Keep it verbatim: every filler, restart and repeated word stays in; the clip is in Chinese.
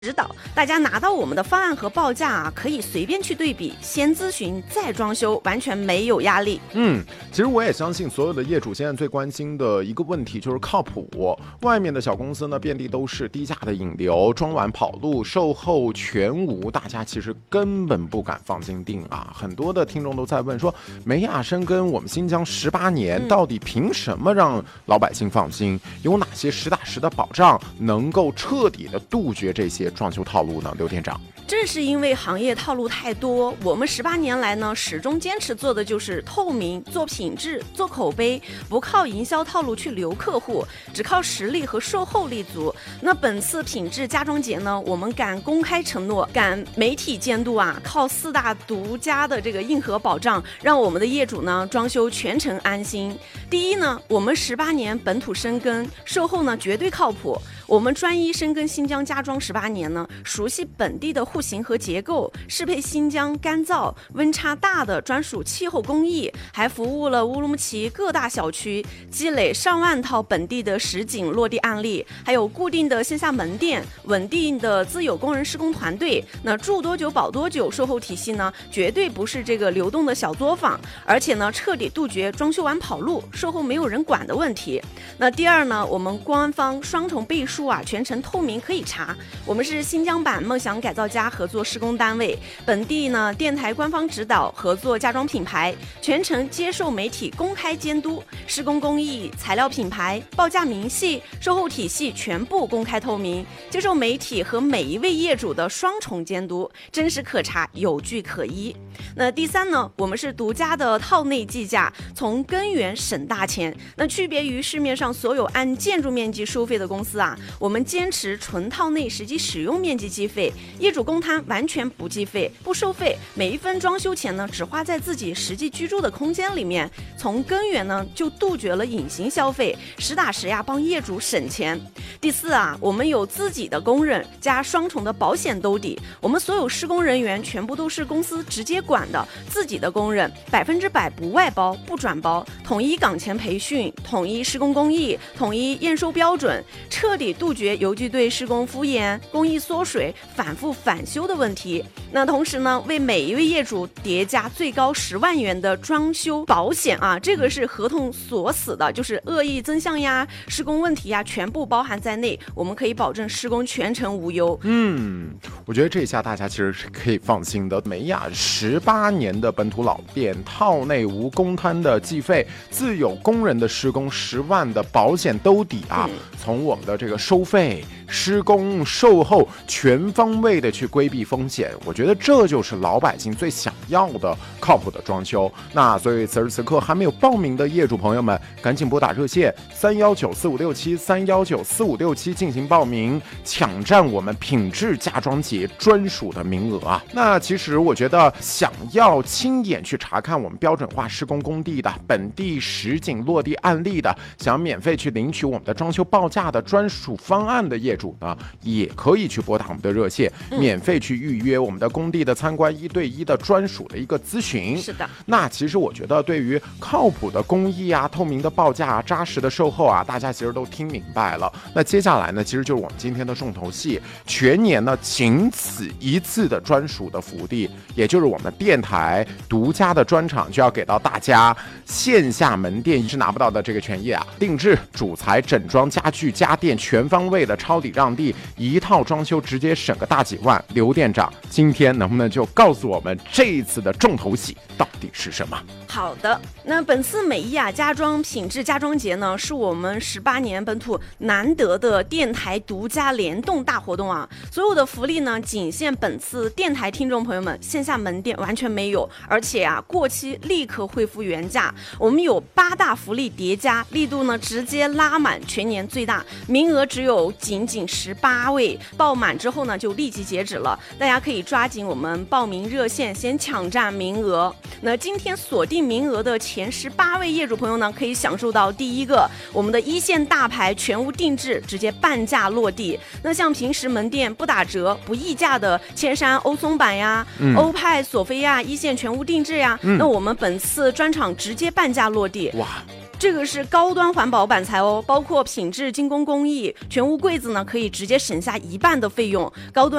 指导，大家拿到我们的方案和报价啊，可以随便去对比，先咨询再装修，完全没有压力。 嗯，其实我也相信所有的业主现在最关心的一个问题就是靠谱。外面的小公司呢，遍地都是低价的引流，装完跑路，售后全无，大家其实根本不敢放心定啊。很多的听众都在问说，美雅深耕我们新疆十八年，到底凭什么让老百姓放心？有哪些实打实的保障能够彻底的杜绝这些装修套路呢？刘店长， 正是因为行业套路太多，我们十八年来呢，始终坚持做的就是透明、做品质、做口碑，不靠营销套路去留客户，只靠实力和售后立足。那本次品质家装节呢，我们敢公开承诺，敢媒体监督啊，靠四大独家的这个硬核保障，让我们的业主呢装修全程安心。第一呢，我们十八年本土深耕，售后呢绝对靠谱。我们专一深耕新疆家装十八年呢，熟悉本地的户型和结构，适配新疆干燥、温差大的专属气候工艺，还服务了乌鲁木齐各大小区，积累上万套本地的实景落地案例，还有固定的线下门店，稳定的自有工人施工团队。那住多久保多久，售后体系呢，绝对不是这个流动的小作坊，而且呢，彻底杜绝装修完跑路、售后没有人管的问题。那第二呢，我们官方双重背书啊，全程透明可以查。我们是新疆版梦想改造家合作施工单位，本地呢电台官方指导合作家装品牌，全程接受媒体公开监督，施工工艺、材料品牌、报价明细、售后体系全部公开透明，接受媒体和每一位业主的双重监督，真实可查，有据可依。那第三呢，我们是独家的套内计价，从根源省大钱。那区别于市面上所有按建筑面积收费的公司啊，我们坚持纯套内实际使用面积计费，业主公摊完全不计费、不收费，每一分装修钱呢只花在自己实际居住的空间里面，从根源呢就杜绝了隐形消费，实打实呀帮业主省钱。第四啊，我们有自己的工人加双重的保险兜底，我们所有施工人员全部都是公司直接管的，自己的工人百分之百不外包、不转包，统一岗前培训，统一施工工艺，统一验收标准，彻底杜绝邮局对施工敷衍、工艺缩水、反复返修的问题。那同时呢，为每一位业主叠加最高十万元的装修保险啊，这个是合同锁死的，就是恶意增项呀、施工问题呀，全部包含在内，我们可以保证施工全程无忧。 嗯，我觉得这下大家其实是可以放心的。美雅十八年的本土老店，套内无公摊的计费，自有工人的施工，十万的保险兜底啊，嗯、从我们的这个收费、施工、售后全方位的去规避风险，我觉得这就是老百姓最想要的靠谱的装修。那所以此时此刻还没有报名的业主朋友们，赶紧拨打热线三幺九四五六七三幺九四五六七进行报名，抢占我们品质家装节专属的名额啊！那其实我觉得，想要亲眼去查看我们标准化施工工地的本地实景落地案例的，想免费去领取我们的装修报价的专属方案的业主呢，也可以去拨打我们的热线，免费去预约我们的工地的参观一对一的专属的一个咨询。 是的， 那其实我觉得对于靠谱的工艺啊、透明的报价啊、扎实的售后啊，大家其实都听明白了。那接下来呢，其实就是我们今天的重头戏，全年呢仅此一次的专属的福利，也就是我们电台独家的专场，就要给到大家线下门店是拿不到的这个权益啊，定制、主材、整装、家具、家电全方位的抄底让利，一套装修直接省个大几万。刘店长今天能不能就告诉我们这一次的重头戏到底是什么？ 好的，那本次美雅家装品质家装节呢，是我们十八年本土难得的电台独家联动大活动啊！所有的福利呢，仅限本次电台听众朋友们，线下门店完全没有，而且啊，过期立刻恢复原价。我们有八大福利叠加，力度呢直接拉满全年最大，名额只有仅仅十八位，报满之后呢就立即截止了，大家可以抓紧我们报名热线，先抢占名额。那今天锁定名额的前十八位业主朋友呢，可以享受到第一个我们的一线大牌全屋定制，直接半价落地。那像平时门店不打折、不议价的千山欧松板呀、嗯、欧派、索菲亚一线全屋定制呀，嗯、那我们本次专场直接半价落地。 哇！ 这个是高端环保板材哦，包括品质、精工工艺，全屋柜子呢可以直接省下一半的费用，高端